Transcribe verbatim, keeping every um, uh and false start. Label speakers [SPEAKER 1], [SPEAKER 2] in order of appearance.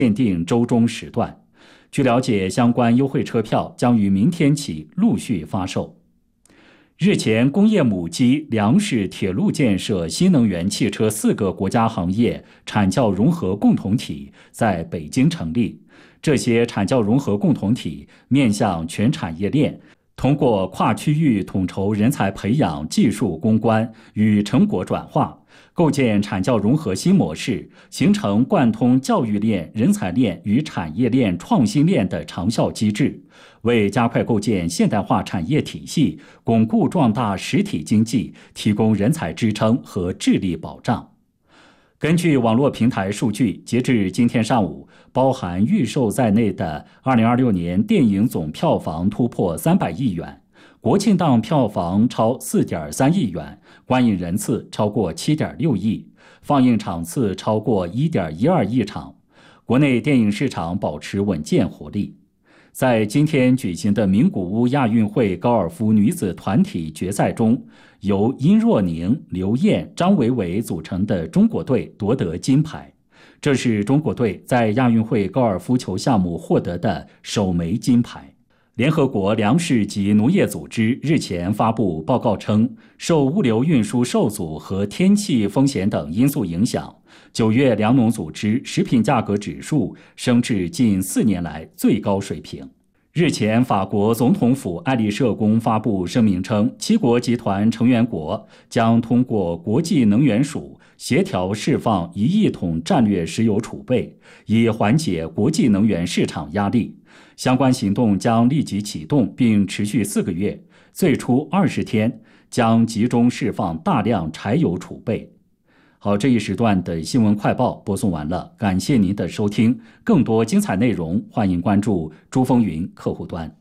[SPEAKER 1] 限定周中时段。据了解，相关优惠车票将于明天起陆续发售。日前，工业母机、粮食、铁路建设、新能源汽车四个国家行业产教融合共同体在北京成立。这些产教融合共同体面向全产业链，通过跨区域统筹人才培养、技术攻关与成果转化，构建产教融合新模式，形成贯通教育链、人才链与产业链、创新链的长效机制，为加快构建现代化产业体系、巩固壮大实体经济提供人才支撑和智力保障。根据网络平台数据，截至今天上午，包含预售在内的二零二六年电影总票房突破三百亿元，国庆档票房超四点三亿元，观影人次超过七点六亿，放映场次超过一点一二亿场，国内电影市场保持稳健活力。在今天举行的名古屋亚运会高尔夫女子团体决赛中，由殷若宁、刘燕、张维维组成的中国队夺得金牌，这是中国队在亚运会高尔夫球项目获得的首枚金牌。联合国粮食及农业组织日前发布报告称，受物流运输受阻和天气风险等因素影响，九月粮农组织食品价格指数升至近四年来最高水平。日前，法国总统府爱丽舍宫发布声明称，七国集团成员国将通过国际能源署协调释放一亿桶战略石油储备，以缓解国际能源市场压力。相关行动将立即启动，并持续四个月，最初二十天将集中释放大量柴油储备。好，这一时段的新闻快报播送完了，感谢您的收听。更多精彩内容，欢迎关注珠风云客户端。